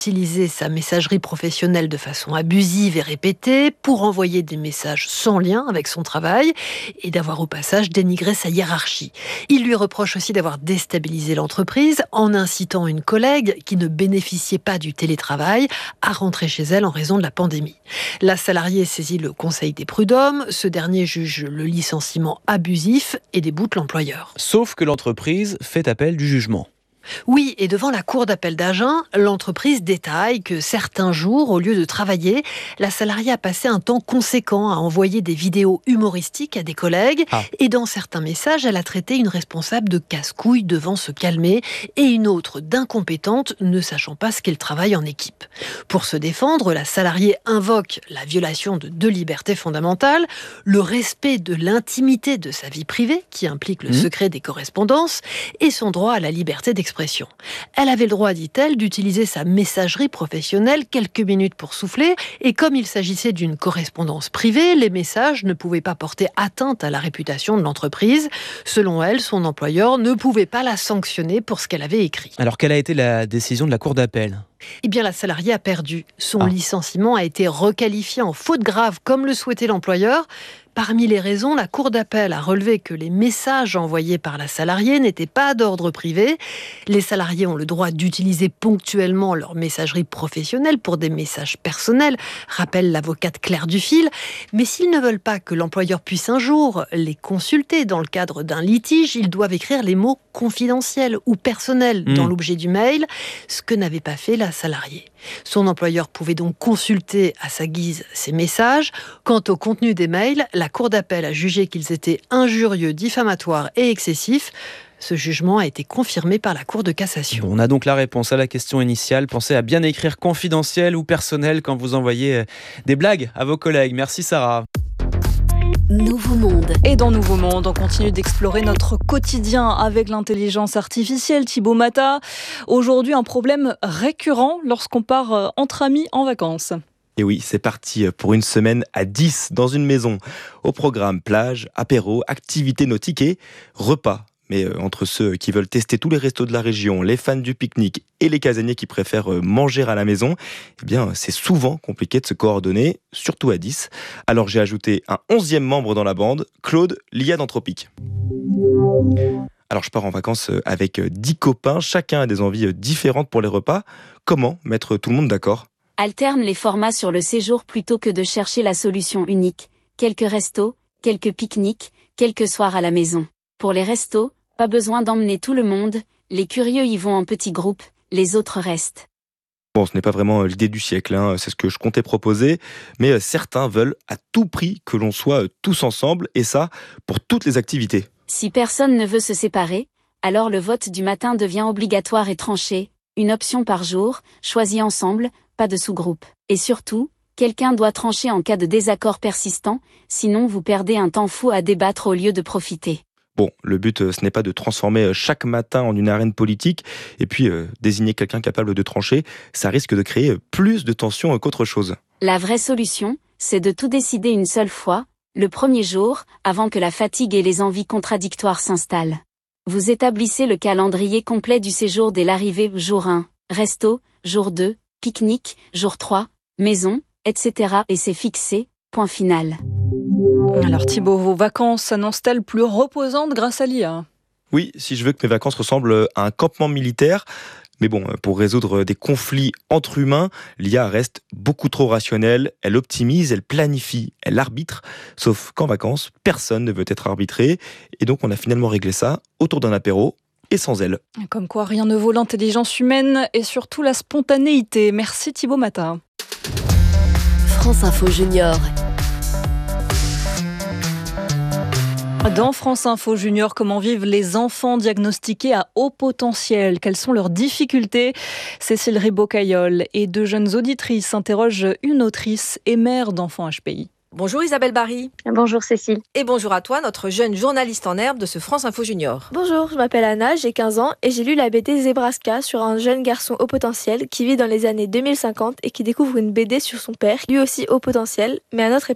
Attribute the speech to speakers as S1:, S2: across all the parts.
S1: Utiliser sa messagerie professionnelle de façon abusive et répétée pour envoyer des messages sans lien avec son travail et d'avoir au passage dénigré sa hiérarchie. Il lui reproche aussi d'avoir déstabilisé l'entreprise en incitant une collègue qui ne bénéficiait pas du télétravail à rentrer chez elle en raison de la pandémie. La salariée saisit le Conseil des prud'hommes. Ce dernier juge le licenciement abusif et déboute l'employeur.
S2: Sauf que l'entreprise fait appel du jugement.
S1: Oui, et devant la cour d'appel d'Agen, l'entreprise détaille que certains jours, au lieu de travailler, la salariée a passé un temps conséquent à envoyer des vidéos humoristiques à des collègues. Et dans certains messages, elle a traité une responsable de casse-couille devant se calmer et une autre d'incompétente ne sachant pas ce qu'est le travail en équipe. Pour se défendre, la salariée invoque la violation de 2 libertés fondamentales, le respect de l'intimité de sa vie privée, qui implique le secret des correspondances, et son droit à la liberté d'expression. Elle avait le droit, dit-elle, d'utiliser sa messagerie professionnelle quelques minutes pour souffler, et comme il s'agissait d'une correspondance privée, les messages ne pouvaient pas porter atteinte à la réputation de l'entreprise. Selon elle, son employeur ne pouvait pas la sanctionner pour ce qu'elle avait écrit.
S2: Alors, quelle a été la décision de la cour d'appel ?
S1: Eh bien, la salariée a perdu. Son licenciement a été requalifié en faute grave, comme le souhaitait l'employeur. Parmi les raisons, la cour d'appel a relevé que les messages envoyés par la salariée n'étaient pas d'ordre privé. Les salariés ont le droit d'utiliser ponctuellement leur messagerie professionnelle pour des messages personnels, rappelle l'avocate Claire Dufil. Mais s'ils ne veulent pas que l'employeur puisse un jour les consulter dans le cadre d'un litige, ils doivent écrire les mots confidentiels ou personnels dans l'objet du mail, ce que n'avait pas fait la salariée. Son employeur pouvait donc consulter à sa guise ces messages. Quant au contenu des mails, la cour d'appel a jugé qu'ils étaient injurieux, diffamatoires et excessifs. Ce jugement a été confirmé par la Cour de cassation.
S2: On a donc la réponse à la question initiale. Pensez à bien écrire confidentiel ou personnel quand vous envoyez des blagues à vos collègues. Merci Sarah.
S3: Nouveau Monde.
S4: Et dans Nouveau Monde, on continue d'explorer notre quotidien avec l'intelligence artificielle. Thibaut Mata, aujourd'hui un problème récurrent lorsqu'on part entre amis en vacances.
S5: Et oui, c'est parti pour une semaine à 10 dans une maison. Au programme, plage, apéro, activités nautiques et repas. Mais entre ceux qui veulent tester tous les restos de la région, les fans du pique-nique et les casaniers qui préfèrent manger à la maison, eh bien, c'est souvent compliqué de se coordonner, surtout à 10. Alors j'ai ajouté un 11e membre dans la bande, Claude, l'IA d'Anthropique. Alors je pars en vacances avec 10 copains, chacun a des envies différentes pour les repas. Comment mettre tout le monde d'accord ?
S6: Alterne les formats sur le séjour plutôt que de chercher la solution unique. Quelques restos, quelques pique-niques, quelques soirs à la maison. Pour les restos, pas besoin d'emmener tout le monde, les curieux y vont en petits groupes, les autres restent.
S5: Bon, ce n'est pas vraiment l'idée du siècle, c'est ce que je comptais proposer, mais certains veulent à tout prix que l'on soit tous ensemble, et ça, pour toutes les activités.
S6: Si personne ne veut se séparer, alors le vote du matin devient obligatoire et tranché, une option par jour, choisie ensemble, pas de sous-groupe. Et surtout, quelqu'un doit trancher en cas de désaccord persistant, sinon vous perdez un temps fou à débattre au lieu de profiter.
S5: Bon, le but, ce n'est pas de transformer chaque matin en une arène politique, et puis désigner quelqu'un capable de trancher, ça risque de créer plus de tensions qu'autre chose.
S6: La vraie solution, c'est de tout décider une seule fois, le premier jour, avant que la fatigue et les envies contradictoires s'installent. Vous établissez le calendrier complet du séjour dès l'arrivée, jour 1, resto, jour 2, pique-nique, jour 3, maison, etc. Et c'est fixé, point final.
S4: Alors Thibaut, vos vacances s'annoncent-elles plus reposantes grâce à l'IA ?
S5: Oui, si je veux que mes vacances ressemblent à un campement militaire, mais bon, pour résoudre des conflits entre humains, l'IA reste beaucoup trop rationnelle, elle optimise, elle planifie, elle arbitre, sauf qu'en vacances, personne ne veut être arbitré, et donc on a finalement réglé ça autour d'un apéro, et sans elle.
S4: Comme quoi rien ne vaut l'intelligence humaine, et surtout la spontanéité. Merci Thibaut Mata.
S3: France Info Junior.
S4: Dans France Info Junior, comment vivent les enfants diagnostiqués à haut potentiel ? Quelles sont leurs difficultés ? Cécile Ribaud-Caillol et 2 jeunes auditrices interrogent une autrice et mère d'enfants HPI.
S7: Bonjour Isabelle Barry.
S8: Bonjour Cécile.
S7: Et bonjour à toi, notre jeune journaliste en herbe de ce France Info Junior.
S8: Bonjour, je m'appelle Anna, j'ai 15 ans et j'ai lu la BD Zebraska sur un jeune garçon haut potentiel qui vit dans les années 2050 et qui découvre une BD sur son père, lui aussi haut potentiel, mais à notre époque.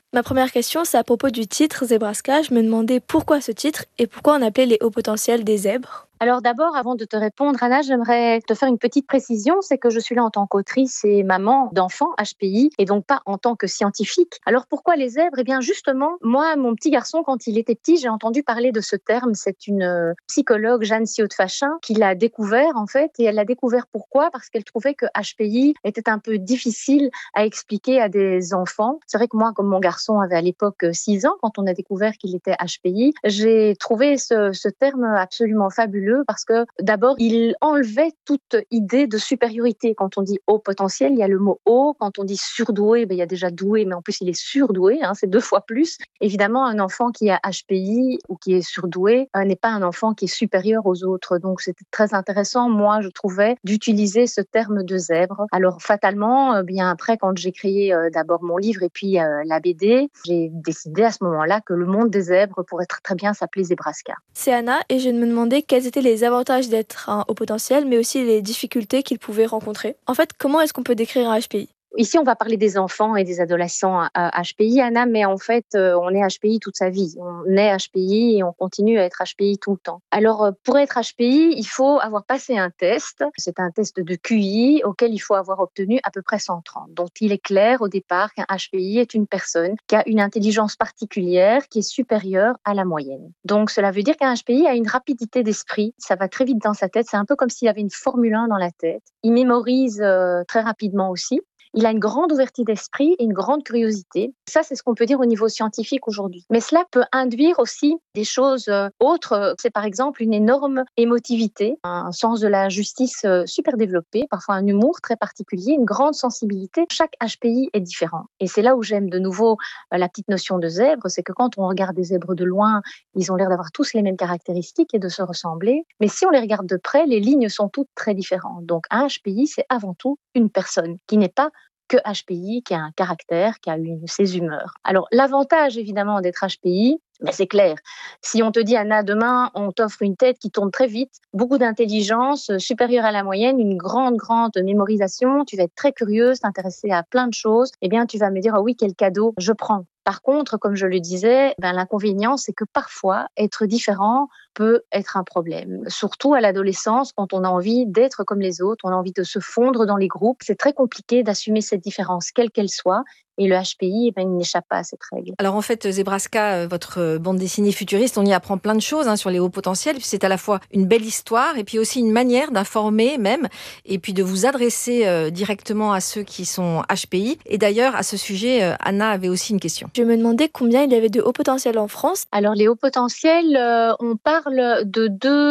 S8: Ma première question, c'est à propos du titre Zebraska. Je me demandais pourquoi ce titre et pourquoi on appelait les hauts potentiels des zèbres.
S9: Alors d'abord, avant de te répondre, Anna, j'aimerais te faire une petite précision. C'est que je suis là en tant qu'autrice et maman d'enfants HPI et donc pas en tant que scientifique. Alors pourquoi les zèbres ? Eh bien justement, moi, mon petit garçon, quand il était petit, j'ai entendu parler de ce terme. C'est une psychologue, Jeanne Siot-Fachin, qui l'a découvert en fait. Et elle l'a découvert pourquoi ? Parce qu'elle trouvait que HPI était un peu difficile à expliquer à des enfants. C'est vrai que moi, comme mon garçon avait à l'époque 6 ans, quand on a découvert qu'il était HPI, j'ai trouvé ce terme absolument fabuleux parce que d'abord, il enlevait toute idée de supériorité. Quand on dit haut potentiel, il y a le mot haut. Quand on dit surdoué, il y a déjà doué, mais en plus, il est surdoué, c'est 2 fois plus. Évidemment, un enfant qui a HPI ou qui est surdoué n'est pas un enfant qui est supérieur aux autres. Donc, c'était très intéressant, moi, je trouvais, d'utiliser ce terme de zèbre. Alors, fatalement, bien après, quand j'ai créé d'abord mon livre et puis la BD, j'ai décidé à ce moment-là que le monde des zèbres pourrait très bien s'appeler Zebraska.
S8: C'est Anna et je me demandais quels étaient les avantages d'être un haut potentiel, mais aussi les difficultés qu'il pouvait rencontrer. En fait, comment est-ce qu'on peut décrire un HPI ?
S9: Ici, on va parler des enfants et des adolescents HPI, Anna, mais en fait, on est HPI toute sa vie. On est HPI et on continue à être HPI tout le temps. Alors, pour être HPI, il faut avoir passé un test. C'est un test de QI auquel il faut avoir obtenu à peu près 130. Donc, il est clair au départ qu'un HPI est une personne qui a une intelligence particulière qui est supérieure à la moyenne. Donc, cela veut dire qu'un HPI a une rapidité d'esprit. Ça va très vite dans sa tête. C'est un peu comme s'il avait une Formule 1 dans la tête. Il mémorise très rapidement aussi. Il a une grande ouverture d'esprit et une grande curiosité. Ça, c'est ce qu'on peut dire au niveau scientifique aujourd'hui. Mais cela peut induire aussi des choses autres. C'est par exemple une énorme émotivité, un sens de la justice super développé, parfois un humour très particulier, une grande sensibilité. Chaque HPI est différent. Et c'est là où j'aime de nouveau la petite notion de zèbre, c'est que quand on regarde des zèbres de loin, ils ont l'air d'avoir tous les mêmes caractéristiques et de se ressembler. Mais si on les regarde de près, les lignes sont toutes très différentes. Donc un HPI, c'est avant tout une personne qui n'est pas que HPI, qui a un caractère, qui a ses humeurs. Alors, l'avantage, évidemment, d'être HPI, c'est clair. Si on te dit, Anna, demain, on t'offre une tête qui tourne très vite, beaucoup d'intelligence, supérieure à la moyenne, une grande mémorisation, tu vas être très curieuse, t'intéresser à plein de choses, eh bien, tu vas me dire, oh oui, quel cadeau, je prends. Par contre, comme je le disais, l'inconvénient, c'est que parfois, être différent peut être un problème. Surtout à l'adolescence, quand on a envie d'être comme les autres, on a envie de se fondre dans les groupes. C'est très compliqué d'assumer cette différence, quelle qu'elle soit. Et le HPI, il n'échappe pas à cette règle.
S7: Alors en fait, Zebraska, votre bande dessinée futuriste, on y apprend plein de choses sur les hauts potentiels. C'est à la fois une belle histoire et puis aussi une manière d'informer même, et puis de vous adresser directement à ceux qui sont HPI. Et d'ailleurs, à ce sujet, Anna avait aussi une question.
S8: Je me demandais combien il y avait de hauts potentiels en France.
S9: Alors les hauts potentiels, on parle de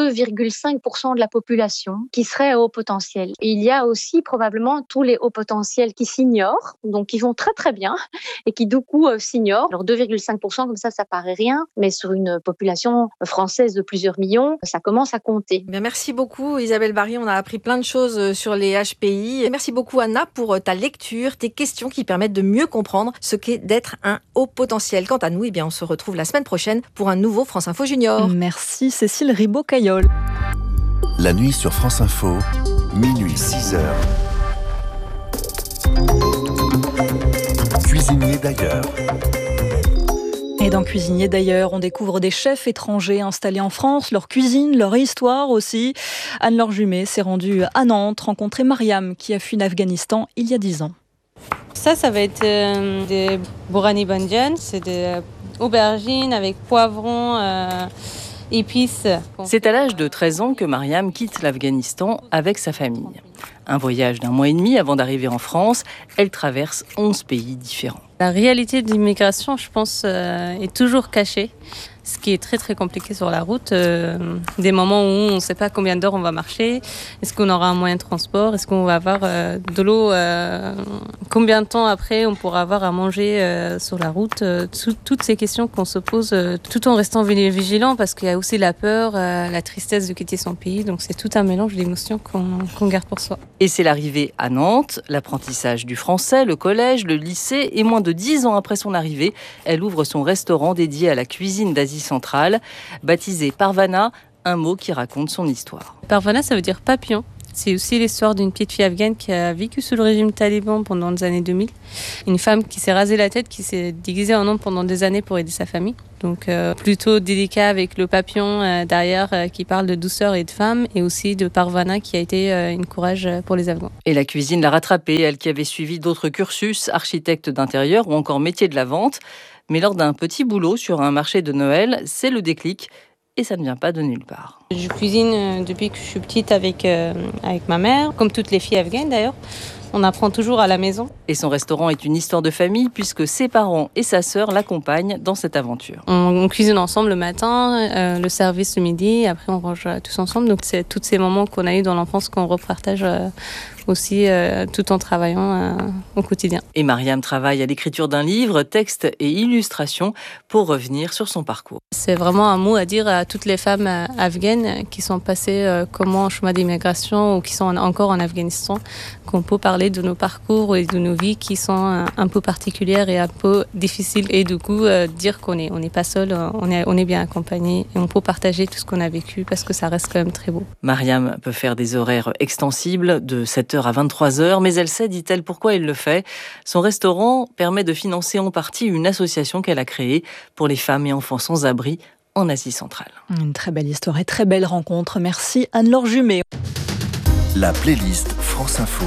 S9: 2,5% de la population qui serait à haut potentiel. Et il y a aussi probablement tous les hauts potentiels qui s'ignorent, donc qui vont très très bien et qui du coup s'ignorent. Alors 2,5%, comme ça paraît rien, mais sur une population française de plusieurs millions, ça commence à compter.
S7: Bien, merci beaucoup Isabelle Barry, on a appris plein de choses sur les HPI. Et merci beaucoup Anna pour ta lecture, tes questions qui permettent de mieux comprendre ce qu'est d'être un haut potentiel. Quant à nous, on se retrouve la semaine prochaine pour un nouveau France Info Junior.
S4: Merci Cécile Ribaud-Caillol.
S10: La nuit sur France Info, minuit 6h. Cuisinier d'ailleurs.
S4: Et dans Cuisinier d'ailleurs, on découvre des chefs étrangers installés en France, leur cuisine, leur histoire aussi. Anne-Laure Jumet s'est rendue à Nantes, rencontrer Mariam qui a fui l'Afghanistan il y a 10 ans.
S11: Ça va être des bourani bandian, c'est des aubergines avec poivrons, épices.
S12: C'est à l'âge de 13 ans que Mariam quitte l'Afghanistan avec sa famille. Un voyage d'1 mois et demi avant d'arriver en France, elle traverse 11 pays différents.
S11: La réalité de l'immigration, je pense, est toujours cachée. Ce qui est très très compliqué sur la route, des moments où on ne sait pas combien d'heures on va marcher, est-ce qu'on aura un moyen de transport, est-ce qu'on va avoir de l'eau, combien de temps après on pourra avoir à manger sur la route, toutes ces questions qu'on se pose tout en restant vigilant parce qu'il y a aussi la peur, la tristesse de quitter son pays, donc c'est tout un mélange d'émotions qu'on garde pour soi.
S12: Et c'est l'arrivée à Nantes, l'apprentissage du français, le collège, le lycée, et moins de 10 ans après son arrivée, elle ouvre son restaurant dédié à la cuisine d'Asie centrale, baptisé Parvana, un mot qui raconte son histoire.
S11: Parvana, ça veut dire papillon. C'est aussi l'histoire d'une petite fille afghane qui a vécu sous le régime taliban pendant les années 2000. Une femme qui s'est rasée la tête, qui s'est déguisée en homme pendant des années pour aider sa famille. Donc plutôt délicat avec le papillon derrière qui parle de douceur et de femme, et aussi de Parvana qui a été une courage pour les Afghans.
S12: Et la cuisine l'a rattrapée, elle qui avait suivi d'autres cursus, architecte d'intérieur ou encore métier de la vente. Mais lors d'un petit boulot sur un marché de Noël, c'est le déclic. Et ça ne vient pas de nulle part.
S11: Je cuisine depuis que je suis petite avec ma mère, comme toutes les filles afghanes d'ailleurs. On apprend toujours à la maison.
S12: Et son restaurant est une histoire de famille puisque ses parents et sa sœur l'accompagnent dans cette aventure.
S11: On cuisine ensemble le matin, le service le midi, après on mange tous ensemble. Donc c'est tous ces moments qu'on a eu dans l'enfance qu'on repartage aussi tout en travaillant au quotidien.
S12: Et Mariam travaille à l'écriture d'un livre, texte et illustration pour revenir sur son parcours.
S11: C'est vraiment un mot à dire à toutes les femmes afghanes qui sont passées comment en chemin d'immigration ou qui sont encore en Afghanistan, qu'on peut parler de nos parcours et de nos vies qui sont un peu particulières et un peu difficiles. Et du coup, dire qu'on n'est pas seul, on est bien accompagné et on peut partager tout ce qu'on a vécu parce que ça reste quand même très beau.
S12: Mariam peut faire des horaires extensibles de 7h à 23h, mais elle sait, dit-elle, pourquoi elle le fait. Son restaurant permet de financer en partie une association qu'elle a créée pour les femmes et enfants sans abri en Asie centrale.
S4: Une très belle histoire et très belle rencontre. Merci Anne-Laure Jumet.
S10: La playlist France Info.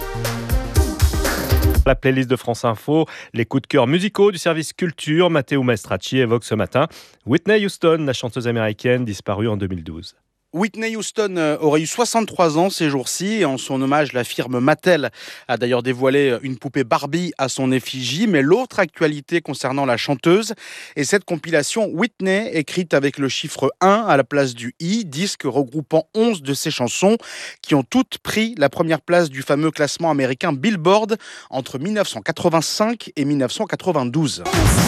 S13: La playlist de France Info, les coups de cœur musicaux du service culture. Matteo Maestracci évoque ce matin Whitney Houston, la chanteuse américaine disparue en 2012.
S14: Whitney Houston aurait eu 63 ans ces jours-ci et en son hommage, la firme Mattel a d'ailleurs dévoilé une poupée Barbie à son effigie. Mais l'autre actualité concernant la chanteuse est cette compilation Whitney, écrite avec le chiffre 1 à la place du I, disque regroupant 11 de ses chansons qui ont toutes pris la première place du fameux classement américain Billboard entre 1985 et 1992.